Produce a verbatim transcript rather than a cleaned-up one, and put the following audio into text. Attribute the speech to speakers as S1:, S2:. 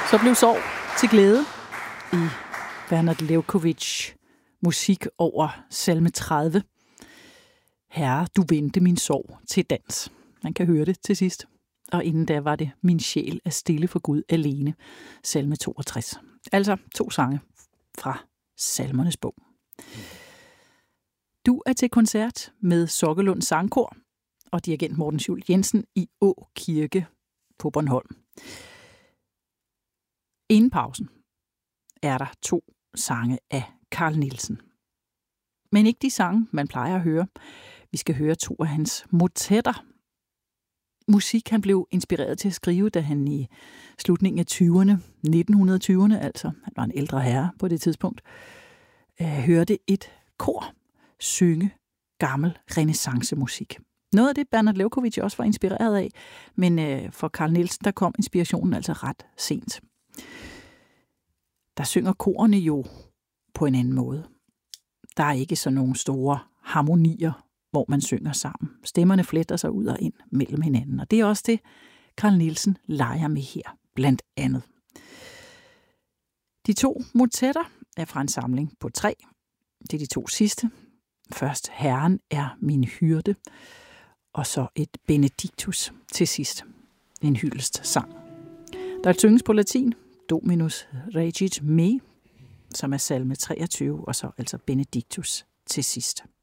S1: Så blev sorg til glæde i Bernard Levkovich musik over salme tredive. Herre, du vendte min sorg til dans. Man kan høre det til sidst. Og inden da var det Min sjæl er stille for Gud alene, salme toogtres. Altså to sange fra Salmernes bog. Du er til koncert med Sokkelund Sangkor og dirigent Morten Schult Jensen i Å Kirke på Bornholm. Inden pausen er der to sange af Carl Nielsen. Men ikke de sange, man plejer at høre. Vi skal høre to af hans motetter. Musik, han blev inspireret til at skrive, da han i slutningen af tyverne, nitten tyverne altså, han var en ældre herre på det tidspunkt, øh, hørte et kor synge gammel renæssancemusik. Noget af det Bernard Levkovich også var inspireret af, men øh, for Carl Nielsen, der kom inspirationen altså ret sent. Der synger korene jo på en anden måde. Der er ikke så nogle store harmonier, hvor man synger sammen. Stemmerne fletter sig ud og ind mellem hinanden, og det er også det, Carl Nielsen leger med her, blandt andet. De to motetter er fra en samling på tre. Det er de to sidste. Først Herren er min hyrde, og så et Benedictus til sidst. En hyldest sang. Der synges på latin, Dominus regit me, som er salme treogtyve, og så altså Benedictus til sidst.